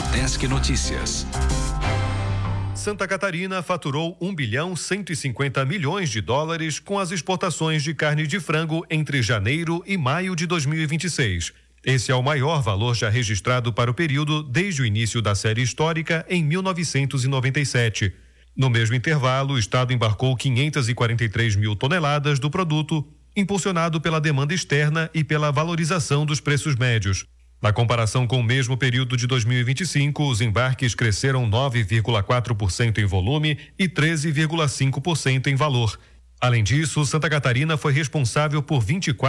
Udesc Notícias. Santa Catarina faturou US$ 1.150 bilhões com as exportações de carne de frango entre janeiro e maio de 2026. Esse é o maior valor já registrado para o período desde o início da série histórica em 1997. No mesmo intervalo, o estado embarcou 543 mil toneladas do produto, impulsionado pela demanda externa e pela valorização dos preços médios. Na comparação com o mesmo período de 2025, os embarques cresceram 9,4% em volume e 13,5% em valor. Além disso, Santa Catarina foi responsável por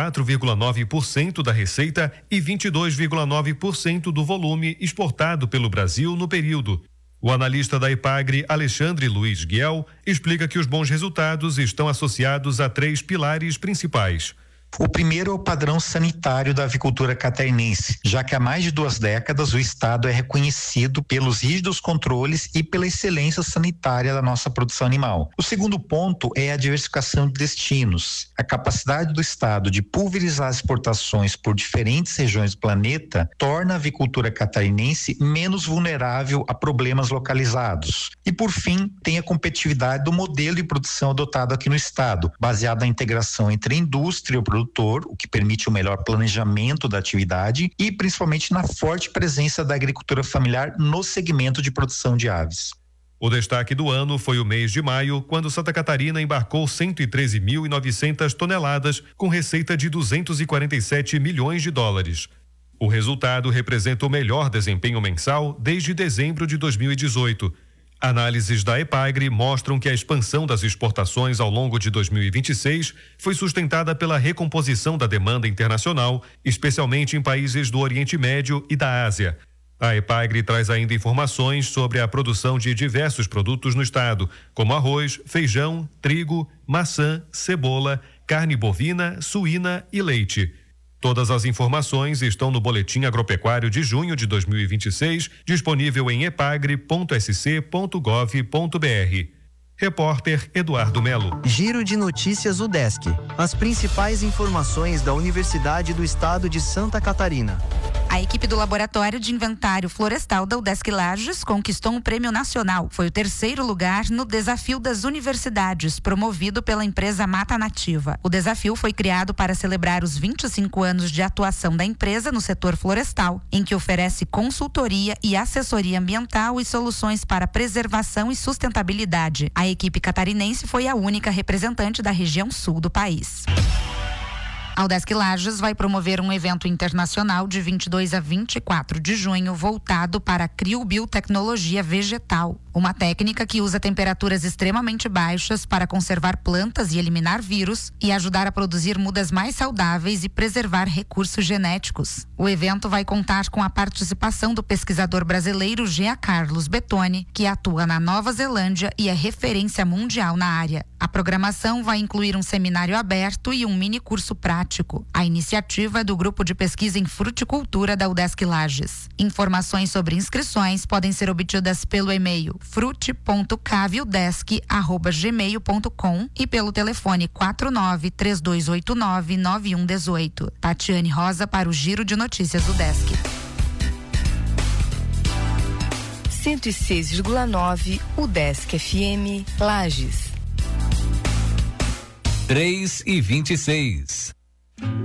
24,9% da receita e 22,9% do volume exportado pelo Brasil no período. O analista da Epagri, Alexandre Luiz Guiel, explica que os bons resultados estão associados a 3 pilares principais. O primeiro é o padrão sanitário da avicultura catarinense, já que há mais de 2 décadas o estado é reconhecido pelos rígidos controles e pela excelência sanitária da nossa produção animal. O segundo ponto é a diversificação de destinos. A capacidade do estado de pulverizar as exportações por diferentes regiões do planeta torna a avicultura catarinense menos vulnerável a problemas localizados. E por fim, tem a competitividade do modelo de produção adotado aqui no estado, baseado na integração entre a indústria e o produtor, o que permite o melhor planejamento da atividade e principalmente na forte presença da agricultura familiar no segmento de produção de aves. O destaque do ano foi o mês de maio, quando Santa Catarina embarcou 113.900 toneladas com receita de US$ 247 milhões. O resultado representa o melhor desempenho mensal desde dezembro de 2018. Análises da Epagri mostram que a expansão das exportações ao longo de 2026 foi sustentada pela recomposição da demanda internacional, especialmente em países do Oriente Médio e da Ásia. A Epagri traz ainda informações sobre a produção de diversos produtos no estado, como arroz, feijão, trigo, maçã, cebola, carne bovina, suína e leite. Todas as informações estão no Boletim Agropecuário de junho de 2026, disponível em epagri.sc.gov.br. Repórter Eduardo Melo. Giro de Notícias Udesc. As principais informações da Universidade do Estado de Santa Catarina. A equipe do Laboratório de Inventário Florestal da Udesc Lages conquistou um prêmio nacional. Foi o 3º lugar no Desafio das Universidades, promovido pela empresa Mata Nativa. O desafio foi criado para celebrar os 25 anos de atuação da empresa no setor florestal, em que oferece consultoria e assessoria ambiental e soluções para preservação e sustentabilidade. A equipe catarinense foi a única representante da região sul do país. A Udesc Lages vai promover um evento internacional de 22 a 24 de junho voltado para a criobiotecnologia vegetal, uma técnica que usa temperaturas extremamente baixas para conservar plantas e eliminar vírus e ajudar a produzir mudas mais saudáveis e preservar recursos genéticos. O evento vai contar com a participação do pesquisador brasileiro Jean Carlos Bettoni, que atua na Nova Zelândia e é referência mundial na área. A programação vai incluir um seminário aberto e um mini curso prático. A iniciativa é do Grupo de Pesquisa em Fruticultura da Udesc Lages. Informações sobre inscrições podem ser obtidas pelo e-mail frute.caviudesc@gmail.com e pelo telefone 49-3289-9118. Tatiane Rosa para o Giro de Notícias Udesc. 106,9 Udesc FM Lages. 3:26.